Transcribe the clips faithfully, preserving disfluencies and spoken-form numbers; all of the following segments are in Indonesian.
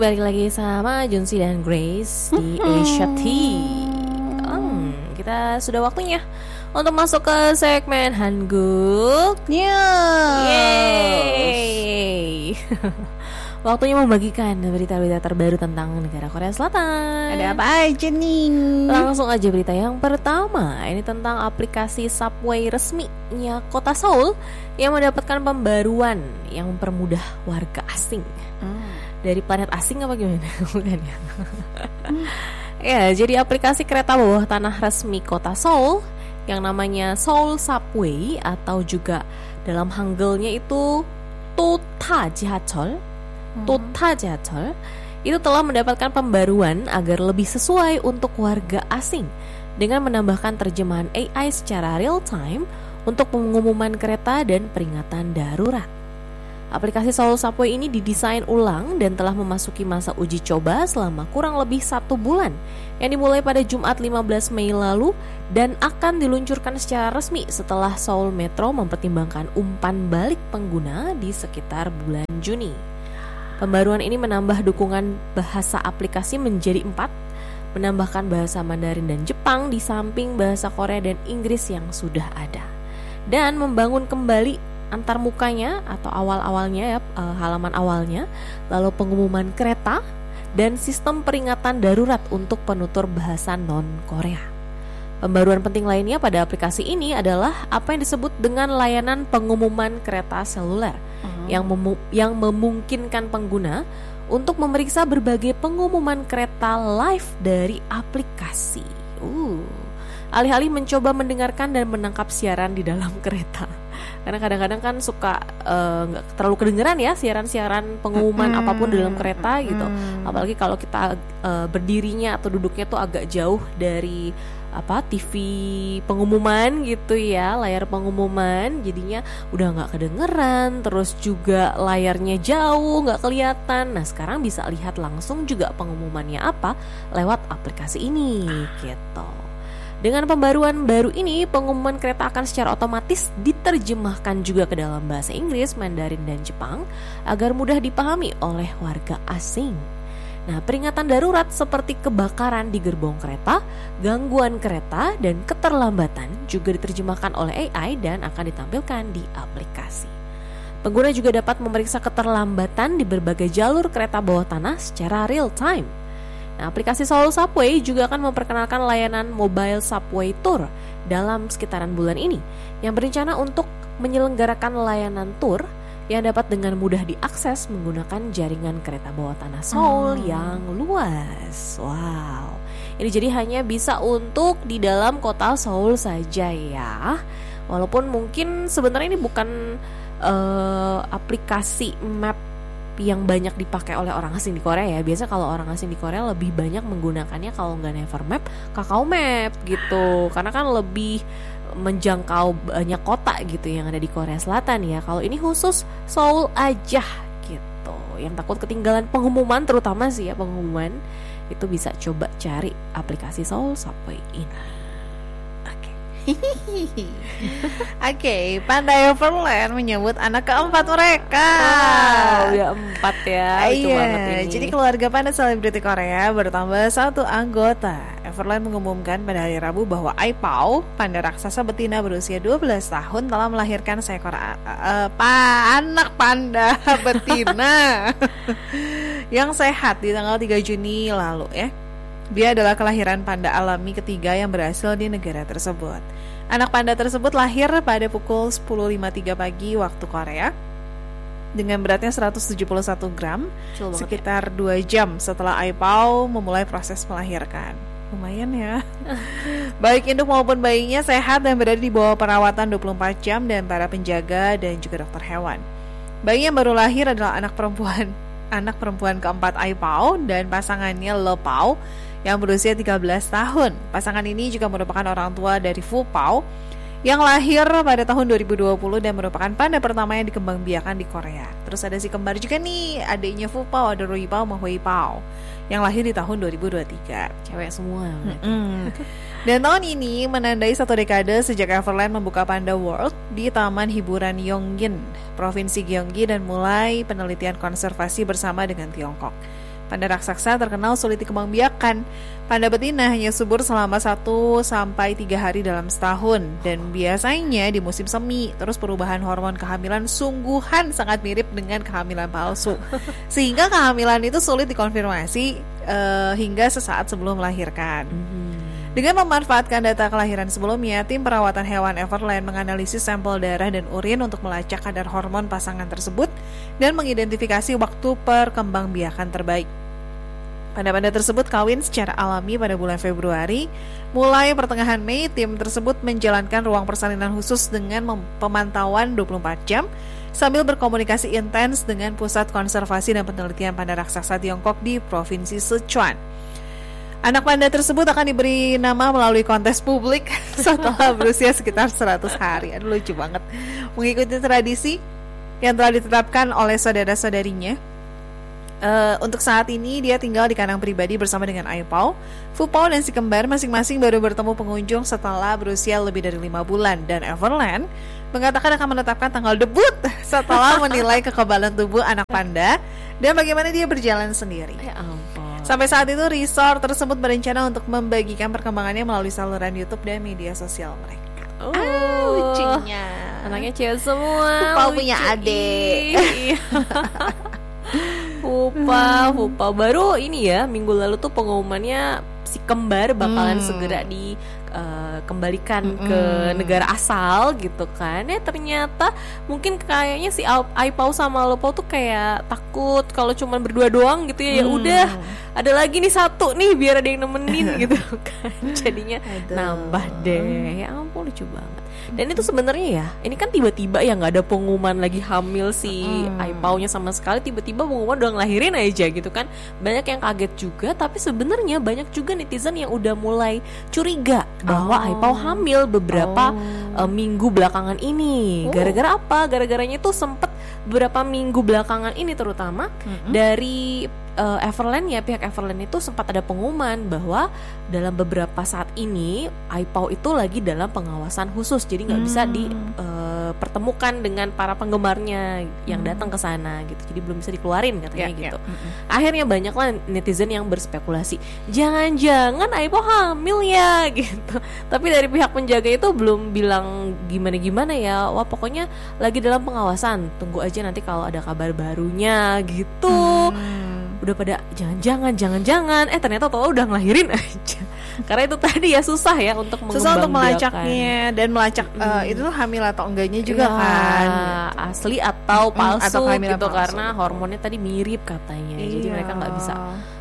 Balik lagi sama Junsi dan Grace di Asia T. Hmm, kita sudah waktunya untuk masuk ke segmen Hanguk. Yeah. Yeay. Waktunya membagikan berita-berita terbaru tentang negara Korea Selatan. Ada apa aja nih? Langsung aja berita yang pertama. Ini tentang aplikasi Subway resminya kota Seoul yang mendapatkan pembaruan yang mempermudah warga asing. Hmm. Dari planet asing apa gimana? Bukan ya? Ya, jadi aplikasi kereta bawah tanah resmi kota Seoul yang namanya Seoul Subway atau juga dalam Hangulnya itu Tota Jihacheol, hmm. Tota Jihacheol itu telah mendapatkan pembaruan agar lebih sesuai untuk warga asing dengan menambahkan terjemahan A I secara real time untuk pengumuman kereta dan peringatan darurat. Aplikasi Seoul Subway ini didesain ulang dan telah memasuki masa uji coba selama kurang lebih satu bulan yang dimulai pada Jumat lima belas Mei lalu dan akan diluncurkan secara resmi setelah Seoul Metro mempertimbangkan umpan balik pengguna di sekitar bulan Juni. Pembaruan ini menambah dukungan bahasa aplikasi menjadi empat, menambahkan bahasa Mandarin dan Jepang di samping bahasa Korea dan Inggris yang sudah ada, dan membangun kembali antar mukanya atau awal-awalnya ya, uh, halaman awalnya, lalu pengumuman kereta dan sistem peringatan darurat untuk penutur bahasa non-Korea. Pembaruan penting lainnya pada aplikasi ini adalah apa yang disebut dengan layanan pengumuman kereta seluler uh-huh. yang memu- yang memungkinkan pengguna untuk memeriksa berbagai pengumuman kereta live dari aplikasi. Uh. Alih-alih mencoba mendengarkan dan menangkap siaran di dalam kereta. Karena kadang-kadang kan suka nggak uh, terlalu kedengeran ya siaran-siaran pengumuman mm-hmm. apapun di dalam kereta gitu. Mm-hmm. Apalagi kalau kita uh, berdirinya atau duduknya tuh agak jauh dari apa T V pengumuman gitu ya, layar pengumuman, jadinya udah nggak kedengeran. Terus juga layarnya jauh, nggak kelihatan. Nah sekarang bisa lihat langsung juga pengumumannya apa lewat aplikasi ini gitu. Dengan pembaruan baru ini, pengumuman kereta akan secara otomatis diterjemahkan juga ke dalam bahasa Inggris, Mandarin, dan Jepang agar mudah dipahami oleh warga asing. Nah, peringatan darurat seperti kebakaran di gerbong kereta, gangguan kereta, dan keterlambatan juga diterjemahkan oleh A I dan akan ditampilkan di aplikasi. Pengguna juga dapat memeriksa keterlambatan di berbagai jalur kereta bawah tanah secara real time. Nah, aplikasi Seoul Subway juga akan memperkenalkan layanan Mobile Subway Tour dalam sekitaran bulan ini yang berencana untuk menyelenggarakan layanan tour yang dapat dengan mudah diakses menggunakan jaringan kereta bawah tanah Seoul hmm. yang luas. Wow. Ini jadi hanya bisa untuk di dalam kota Seoul saja ya. Walaupun mungkin sebenarnya ini bukan uh, aplikasi map yang banyak dipakai oleh orang asing di Korea ya. Biasa kalau orang asing di Korea lebih banyak menggunakannya kalau nggak Never Map, Kakao Map gitu. Karena kan lebih menjangkau banyak kota gitu yang ada di Korea Selatan ya. Kalau ini khusus Seoul aja gitu. Yang takut ketinggalan pengumuman, terutama sih ya pengumuman, itu bisa coba cari aplikasi Seoul Subway ini. Oke, okay, Panda Everland menyebut anak keempat mereka. Wow, ya empat ya. Iya, jadi keluarga panda selebriti Korea bertambah satu anggota. Everland mengumumkan pada hari Rabu bahwa Ai Pao, panda raksasa betina berusia dua belas tahun, telah melahirkan seekor uh, uh, pa, anak panda betina yang sehat di tanggal tiga Juni lalu ya. Dia adalah kelahiran panda alami ketiga yang berhasil di negara tersebut. Anak panda tersebut lahir pada pukul sepuluh lima puluh tiga pagi waktu Korea dengan beratnya seratus tujuh puluh satu gram, Cul sekitar ya. dua jam setelah Ai Pao memulai proses melahirkan. Lumayan ya. Baik induk maupun bayinya sehat dan berada di bawah perawatan dua puluh empat jam dan para penjaga dan juga dokter hewan. Bayi yang baru lahir adalah anak perempuan anak perempuan keempat Ai Pao dan pasangannya Le Pao yang berusia tiga belas tahun. Pasangan ini juga merupakan orang tua dari Fu Pao yang lahir pada tahun dua ribu dua puluh dan merupakan panda pertama yang dikembangbiakan di Korea. Terus ada si kembar juga nih, adiknya Fu Pao, ada Rui Pao sama Hui Pao yang lahir di tahun dua ribu dua puluh tiga. Cewek semua. Dan tahun ini menandai satu dekade sejak Everland membuka Panda World di Taman Hiburan Yonggin, Provinsi Gyeonggi, dan mulai penelitian konservasi bersama dengan Tiongkok. Panda raksasa terkenal sulit dikembangbiakan. Panda betina hanya subur selama satu sampai tiga hari dalam setahun dan biasanya di musim semi. Terus perubahan hormon kehamilan sungguhan sangat mirip dengan kehamilan palsu. Sehingga kehamilan itu sulit dikonfirmasi uh, hingga sesaat sebelum melahirkan. Dengan memanfaatkan data kelahiran sebelumnya, tim perawatan hewan Everland menganalisis sampel darah dan urin untuk melacak kadar hormon pasangan tersebut dan mengidentifikasi waktu perkembangbiakan terbaik. Panda-panda tersebut kawin secara alami pada bulan Februari. Mulai pertengahan Mei, tim tersebut menjalankan ruang persalinan khusus dengan pemantauan dua puluh empat jam sambil berkomunikasi intens dengan Pusat Konservasi dan Penelitian Panda Raksasa Tiongkok di Provinsi Sichuan. Anak panda tersebut akan diberi nama melalui kontes publik setelah berusia sekitar seratus hari. Aduh, lucu banget. Mengikuti tradisi yang telah ditetapkan oleh saudara-saudarinya. Uh, untuk saat ini dia tinggal di kandang pribadi bersama dengan Ai Pao. Fu Pao dan si kembar masing-masing baru bertemu pengunjung setelah berusia lebih dari lima bulan. Dan Everland mengatakan akan menetapkan tanggal debut setelah menilai kekebalan tubuh anak panda dan bagaimana dia berjalan sendiri. Ya ampun. Sampai saat itu resort tersebut berencana untuk membagikan perkembangannya melalui saluran YouTube dan media sosial mereka. Oh, ah, lucunya. Anaknya cewek semua. Fu Pao punya adik. Pupa, Pupa baru ini ya minggu lalu tuh pengumumannya si kembar bakalan hmm. segera dikembalikan uh, ke negara asal gitu kan. Ya ternyata mungkin kayaknya si Ai Pao sama Lo Pao tuh kayak takut kalau cuma berdua doang gitu ya. Ya udah ada lagi nih satu nih biar ada yang nemenin gitu kan. Jadinya Aduh. nambah deh. Ya ampun lucu banget. Dan itu sebenarnya ya, ini kan tiba-tiba ya nggak ada pengumuman lagi hamil si hmm. Ai Pao-nya sama sekali, tiba-tiba pengumuman udah ngelahirin aja gitu kan. Banyak yang kaget juga, tapi sebenarnya banyak juga netizen yang udah mulai curiga bahwa oh. Ai Pao hamil beberapa oh. uh, minggu belakangan ini. Oh. Gara-gara apa? Gara-garanya tuh sempet beberapa minggu belakangan ini terutama mm-hmm. dari uh, Everland ya, pihak Everland itu sempat ada pengumuman bahwa dalam beberapa saat ini Ai Pao itu lagi dalam pengawasan khusus, jadi nggak hmm. bisa dipertemukan uh, dengan para penggemarnya yang hmm. datang ke sana gitu, jadi belum bisa dikeluarin katanya yeah, gitu. Yeah. Mm-hmm. Akhirnya banyaklah netizen yang berspekulasi, jangan-jangan Ai Pao hamil ya gitu. Tapi dari pihak penjaga itu belum bilang gimana-gimana ya. Wah pokoknya lagi dalam pengawasan, tunggu aja nanti kalau ada kabar barunya gitu. Hmm. Udah pada jangan-jangan jangan-jangan eh ternyata tau udah ngelahirin aja. Karena itu tadi ya susah ya untuk mengembangbiakan. Susah untuk melacaknya dan melacak hmm. uh, itu tuh hamil atau enggaknya juga ya, kan. Asli atau palsu atau gitu palsu. Karena hormonnya tadi mirip katanya. Iya. Jadi mereka nggak bisa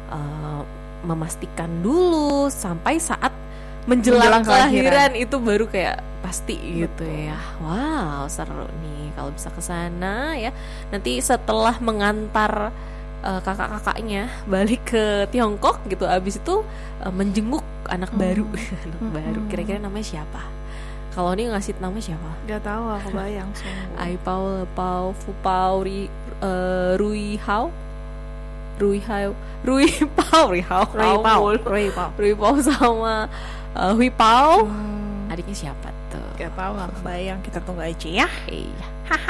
uh, memastikan dulu sampai saat menjelang, menjelang kelahiran itu baru kayak pasti gitu. Betul. Ya. Wow, seru nih kalau bisa ke sana ya. Nanti setelah mengantar Uh, kakak-kakaknya balik ke Tiongkok gitu, abis itu uh, menjenguk anak hmm. baru anak hmm. baru. Kira-kira namanya siapa? Kalau ini ngasih nama siapa? Gak tahu, aku bayang. Ai Pao, Le Pao, Fu Pao, Ri, uh, Rui Hao, Rui Hao, Rui Pao, Rui Hao, Rui Pao, Rui Pao, Rui Pao sama uh, Hui Pao. Hmm. Adiknya siapa tuh? Gak tahu, gak kebayang. Kita tunggu aja ya. Iya.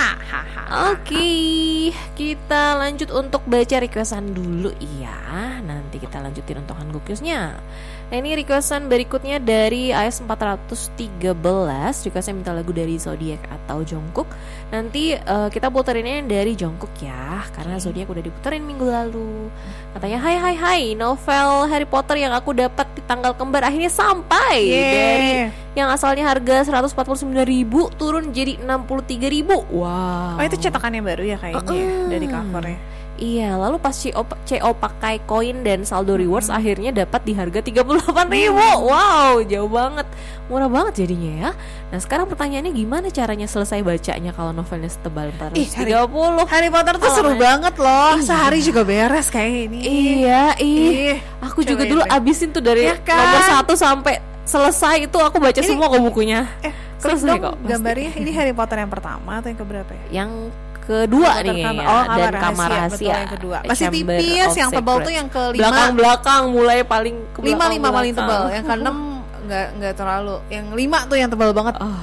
Oke, kita lanjut untuk baca requestan dulu ya. Nanti kita lanjutin untuk Hanggukyusnya. Nah ini requestan berikutnya dari A S empat satu tiga belas. Requestnya minta lagu dari Zodiac atau Jungkook. Nanti uh, kita puterinnya dari Jungkook ya, karena Zodiac udah diputerin minggu lalu. Katanya hai hai hai, novel Harry Potter yang aku dapat di tanggal kembar akhirnya sampai. Yeah. Dari yang asalnya harga seratus empat puluh sembilan ribu turun jadi enam puluh tiga ribu. Wow. Oh itu cetakannya baru ya kayaknya uh-uh. ya, dari covernya. Iya, lalu pas C O, C O pakai koin dan saldo rewards hmm. akhirnya dapat di harga tiga puluh delapan ribu. Wow, jauh banget. Murah banget jadinya ya. Nah, sekarang pertanyaannya gimana caranya selesai bacanya kalau novelnya setebal empat ratus tiga puluh? Harry Potter tuh oh, seru man. banget loh. Iya. Sehari juga beres kayak ini. Iya, ih. Aku juga dulu abisin tuh dari ya kan? nomor satu sampai selesai itu aku baca ini, semua kok bukunya. Eh, selesai kok. Gambarnya ini Harry Potter yang pertama atau yang keberapa ya? Yang kedua nih ya, oh, dan rahasia, kamar rahasia yang kedua. Masih tipis, yang tebal tuh yang kelima. Belakang-belakang mulai paling ke lima lima paling tebal, yang keenam nggak nggak terlalu. Yang lima tuh yang tebal banget. Oh,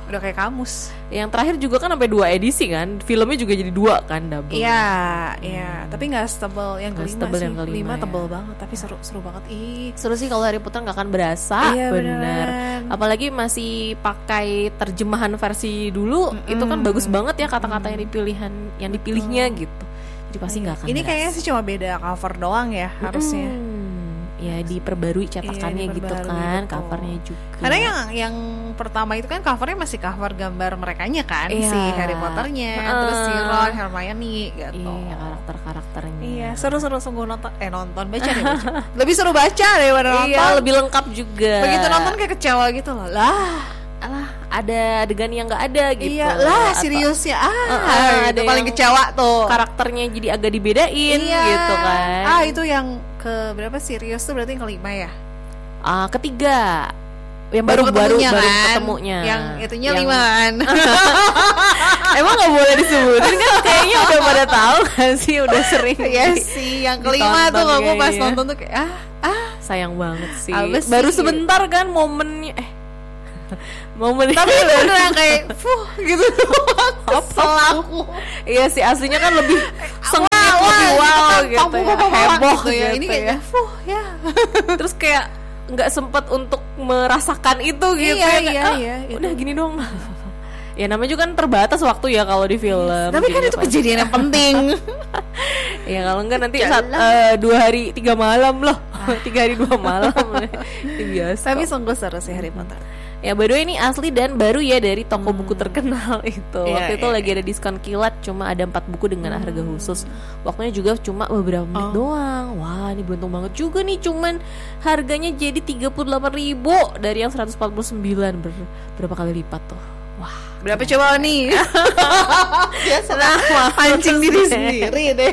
Udah kayak kamus. Yang terakhir juga kan sampai dua edisi kan, filmnya juga jadi dua kan, double. Iya, iya. Hmm. Tapi nggak setebel yang gak kelima sih. Yang kelima, lima ya. Tebel banget, tapi seru seru banget. Ih, seru sih kalau Harry Potter nggak akan berasa, iya, bener. Apalagi masih pakai terjemahan versi dulu, mm-hmm. itu kan bagus banget ya kata-kata yang dipilihan, yang dipilihnya Betul. gitu. Jadi pasti nggak akan. Ini berasa. Kayaknya sih cuma beda cover doang ya mm-hmm. harusnya. Ya diperbarui cetakannya iya, gitu kan, gitu. Covernya juga. Karena yang yang pertama itu kan covernya masih cover gambar merekanya kan, iya. si Harry Potternya, uh, terus si Ron, Hermione gitu. Iya, karakter-karakternya. Iya, seru-seru sungguh nonton, eh nonton baca deh baca. Lebih seru baca daripada nonton. Iya, lebih lengkap juga. Begitu nonton kayak kecewa gitu loh. Lah, alah ada adegan yang nggak ada gitu. Iya lah, serius ya. Ah, uh, uh, ada paling kecewa tuh. Karakternya jadi agak dibedain iya. gitu kan. Ah, itu yang ke berapa Sirius tuh berarti yang kelima ya? Ah, uh, ketiga. Yang baru baru ketemunya, baru, kan? baru ketemunya. Yang itunya yang... limaan. Emang nggak boleh disebutin kan? Kayaknya udah pada tahu kan sih, udah sering. Iya sih, yang kelima tuh aku pas nonton tuh kayak ah ah sayang banget sih. Abis baru sih. Sebentar kan momennya eh momen tapi beneran kayak fuh gitu selaku. Iya sih aslinya kan lebih sengit, wow, lebih wow gitu, gitu ya, heboh gitu ya. Ini kayak fuh ya. Terus kayak nggak sempat untuk merasakan itu gitu iya, ya. Iya, ah, iya, udah gini dong. Ya namanya juga kan terbatas waktu ya kalau di film. Tapi kan itu kejadian yang penting. Ya kalau enggak nanti saat uh, dua hari tiga malam loh. Tiga hari dua malam. Itu biasa. Tapi sungguh seru sih Harry Potter. Ya by the way ini asli dan baru ya dari toko hmm. buku terkenal itu. Yeah, Waktu itu yeah, lagi ada diskon kilat, cuma ada empat buku dengan hmm. harga khusus. Waktunya juga cuma beberapa menit oh. doang. Wah ini beruntung banget juga nih, cuman harganya jadi tiga puluh delapan ribu dari yang seratus empat puluh sembilan. Ber- berapa kali lipat tuh. Wah berapa coba nih? Biasa nah, pancing diri sendiri deh.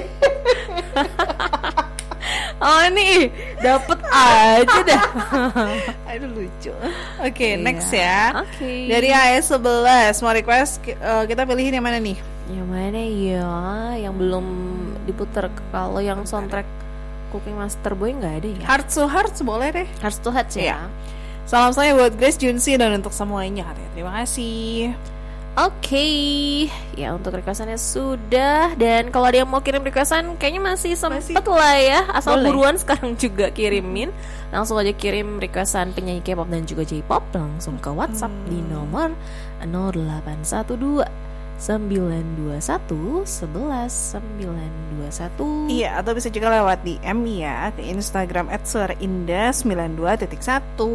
Oh ini dapet aja dah. Aduh lucu. Oke okay, iya. next ya. Okay. Dari A S sebelas mau request uh, kita pilihin yang mana nih? Yang mana ya? Yang belum diputar. Kalau yang soundtrack Cooking Master Boy nggak ada ya? Heart to Heart boleh deh. Heart to Heart ya. ya. Salam saya buat Grace Junsi dan untuk semuanya katanya. Terima kasih. Oke, okay. Ya untuk requestannya sudah. Dan kalau ada yang mau kirim requestan kayaknya masih sempet masih. lah ya. Asal Boleh. buruan sekarang juga kirimin. Langsung aja kirim requestan penyanyi K-pop dan juga J-pop langsung ke WhatsApp hmm. di nomor nol delapan satu dua sembilan dua satu sebelas sembilan dua satu. Iya, atau bisa juga lewat D M ya ke Instagram et suara indah sembilan dua titik satu.